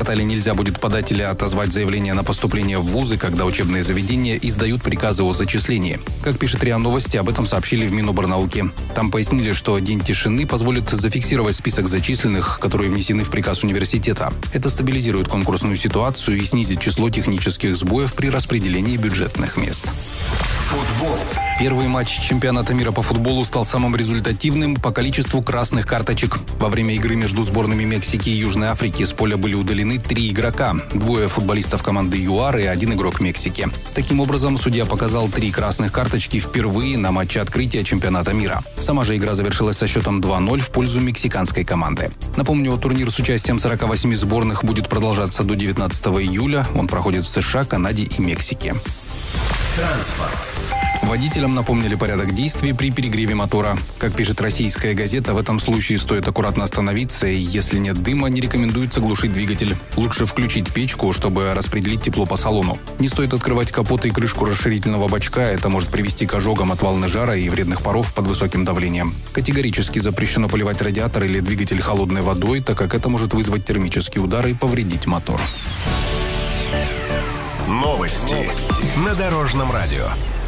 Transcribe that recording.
портале нельзя будет подать или отозвать заявление на поступление в вузы, когда учебные заведения издают приказы о зачислении. Как пишет РИА Новости, об этом сообщили в Миноборнауки. Там пояснили, что День тишины позволит зафиксировать список зачисленных, которые внесены в приказ университета. Это стабилизирует конкурсную ситуацию и снизит число технических сбоев при распределении бюджетных мест. Футбол. Первый матч чемпионата мира по футболу стал самым результативным по количеству красных карточек. Во время игры между сборными Мексики и Южной Африки с поля были удалены 3 игрока. 2 футболистов команды ЮАР и 1 игрок Мексики. Таким образом, судья показал 3 красных карточки впервые на матче открытия чемпионата мира. Сама же игра завершилась со счетом 2-0 в пользу мексиканской команды. Напомню, турнир с участием 48 сборных будет продолжаться до 19 июля. Он проходит в США, Канаде и Мексике. Транспорт. Водителям напомнили порядок действий при перегреве мотора. Как пишет российская газета, в этом случае стоит аккуратно остановиться, и если нет дыма, не рекомендуется глушить двигатель. Лучше включить печку, чтобы распределить тепло по салону. Не стоит открывать капот и крышку расширительного бачка, это может привести к ожогам от волны жара и вредных паров под высоким давлением. Категорически запрещено поливать радиатор или двигатель холодной водой, так как это может вызвать термический удар и повредить мотор. Новости на Дорожном радио.